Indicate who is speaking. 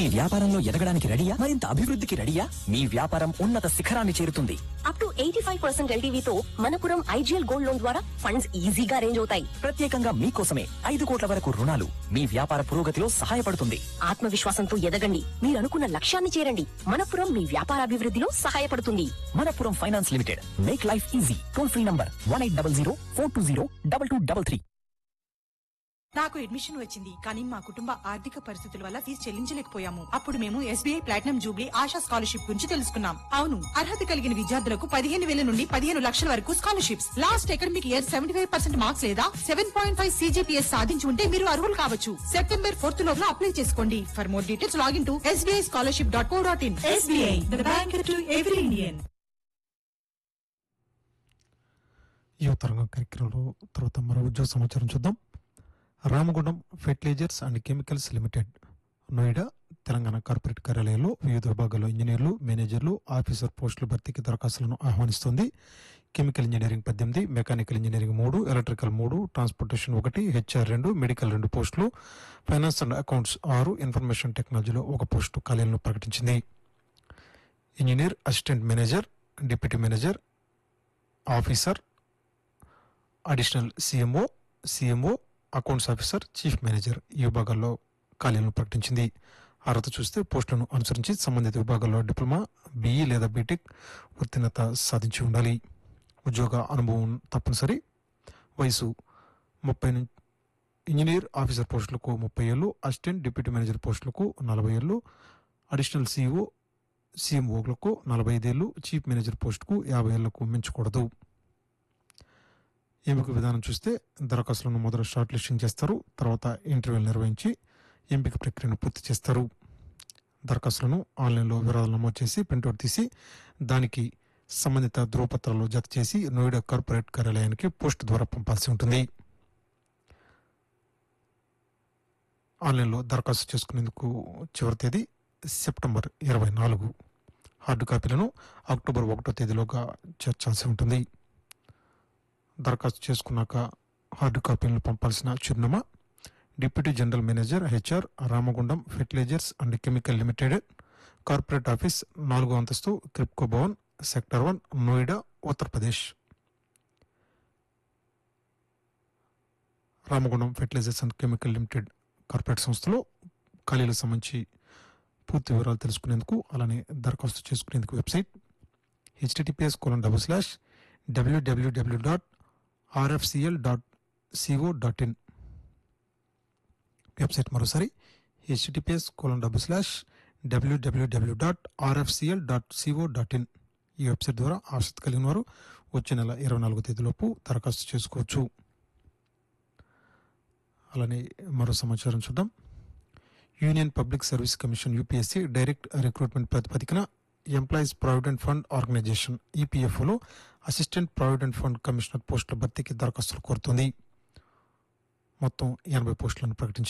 Speaker 1: వ్యాపారంలో ఎదగడానికి రెడీయా? మరింత అభివృద్ధికి రెడీయా? మీ వ్యాపారం ఉన్నత శిఖరాన్ని చేరుతుంది.
Speaker 2: Up to 85% LTVతో Manappuram IGL gold loan ద్వారా ఫండ్స్ ఈజీగా అరేంజ్ అవుతాయి.
Speaker 1: ప్రత్యేకంగా మీకోసమే 5 కోట్ల వరకు రుణాలు మీ వ్యాపార పురోగతిలో సహాయపడుతుంది.
Speaker 2: ఆత్మవిశ్వాసంతో ఎదగండి, మీరు అనుకున్న లక్ష్యాన్ని చేరండి. మనపురం మీ వ్యాపార అభివృద్ధిలో సహాయపడుతుంది.
Speaker 1: Manappuram finance limited, make life easy. Toll free number 1800 420 2233.
Speaker 3: నాకు అడ్మిషన్ వచ్చింది, కానీ మా కుటుంబ ఆర్థిక పరిస్థితుల వల్ల ఫీజు చెల్లించలేకపోయాము. అప్పుడు మేము SBI platinum Jubilee ASHA scholarship గురించి తెలుసుకున్నాం. అవును, అర్హత కలిగిన విద్యార్థులకు 15,000 నుండి 15 లక్షల వరకు scholarships. Last academic year 75% marks లేదా 7.5 CGPS సాధించి ఉంటే మీరు అర్హులు కావచ్చు. సెప్టెంబర్ 4th లోపల అప్లై చేసుకోండి. For more details login to sbischolarship.co.in. SBI, the bank to every Indian.
Speaker 4: యువతరంగం కార్యక్రమంలో తర్వాత మరో ఉద్యోగ సమాచారం చూద్దాం. Ramagundam fertilisers and chemicals limited, Noida, Telangana corporate కార్యాలయంలో వివిధ విభాగాల్లో ఇంజనీర్లు, మేనేజర్లు, ఆఫీసర్ పోస్టుల భర్తీకి దరఖాస్తులను ఆహ్వానిస్తోంది. Chemical engineering 18, mechanical engineering 3, electrical 3, transportation 1, HR 2, medical 2 పోస్టులు, ఫైనాన్స్ అండ్ అకౌంట్స్ 6, ఇన్ఫర్మేషన్ టెక్నాలజీలో 1 పోస్టు ఖాళీలను ప్రకటించింది. Engineer, assistant manager, deputy manager, officer, additional CMO, accounts officer, chief manager ఈ విభాగాల్లో ఖాళీలను ప్రకటించింది. అర్హత చూస్తే పోస్టులను అనుసరించి సంబంధిత విభాగాల్లో డిప్లొమా, BE లేదా బీటెక్ ఉత్తీర్ణత సాధించి ఉండాలి. ఉద్యోగ అనుభవం తప్పనిసరి. వయసు 30, ఇంజనీర్ ఆఫీసర్ పోస్టులకు 30 ఏళ్ళు, అసిస్టెంట్ డిప్యూటీ మేనేజర్ పోస్టులకు 40 ఏళ్ళు, అడిషనల్ CMOలకు 45 ఏళ్ళు, చీఫ్ మేనేజర్ పోస్టుకు 50 ఏళ్లకు మించకూడదు. ఎంపిక విధానం చూస్తే దరఖాస్తులను మొదట షార్ట్ లిస్టింగ్ చేస్తారు, తర్వాత ఇంటర్వ్యూలు నిర్వహించి ఎంపిక ప్రక్రియను పూర్తి చేస్తారు. దరఖాస్తులను ఆన్లైన్లో వివరాలు నమోదు చేసి ప్రింట్అవుట్ తీసి దానికి సంబంధిత ధృవపత్రాలు జత చేసి నోయిడా కార్పొరేట్ కార్యాలయానికి పోస్ట్ ద్వారా పంపాల్సి ఉంటుంది. ఆన్లైన్లో దరఖాస్తు చేసుకునేందుకు చివరి తేదీ సెప్టెంబర్ 24. హార్డు కాపీలను అక్టోబర్ 1వ తేదీలోగా చేర్చాల్సి ఉంటుంది. దరఖాస్తు చేసుకున్నాక హార్డు కాపీలను పంపాల్సిన చిరునామా deputy general manager HR, Ramagundam fertilisers and chemical limited, corporate office, 4వ అంతస్తు, KRIBHCO Bhavan, sector 1, Noida, Uttar Pradesh. Ramagundam fertilisers and chemical limited corporate సంస్థలో ఖాళీలకు సంబంధించి పూర్తి వివరాలు తెలుసుకునేందుకు, అలానే దరఖాస్తు చేసుకునేందుకు వెబ్సైట్ https://www.rfcl.co.in. వెబ్సైట్ మరోసారి https://www.rfcl.co.in. ఈ వెబ్సైట్ ద్వారా ఆసక్తి కలిగిన వారు వచ్చే నెల 24వ తేదీలోపు దరఖాస్తు చేసుకోవచ్చు. అలానే మరో సమాచారం చూద్దాం. Union public service commission UPSC direct recruitment ప్రాతిపదికన employees provident fund organisation EPFOలో assistant provident fund commissioner పోస్టుల భర్తీకి దరఖాస్తులు కోరుతోంది. మొత్తం 80 పోస్టులను ప్రకటించింది.